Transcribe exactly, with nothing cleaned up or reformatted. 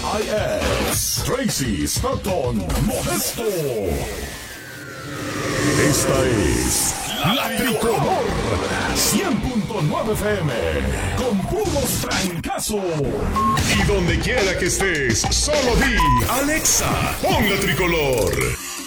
I S Tracy Stockton Modesto. Esta es La Tricolor cien punto nueve F M con puros trancazos. Y donde quiera que estés, solo di Alexa, pon La Tricolor.